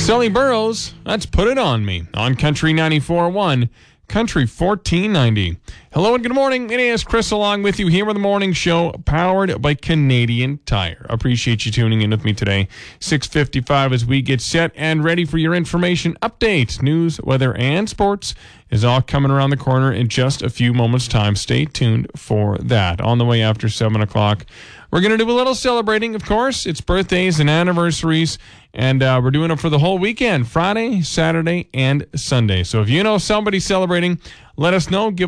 Sally Burrows, that's Put It On Me on Country 94.1, Country 1490. Hello and good morning. It is Chris along with you here with the morning show powered by Canadian Tire. Appreciate you tuning in with me today. 6:55 as we get set and ready for your information update. News, weather, and sports is all coming around the corner in just a few moments' time. Stay tuned for that. On the way after 7 o'clock, we're going to do a little celebrating, of course. It's birthdays and anniversaries, and we're doing it for the whole weekend, Friday, Saturday, and Sunday. So if you know somebody celebrating, let us know. Give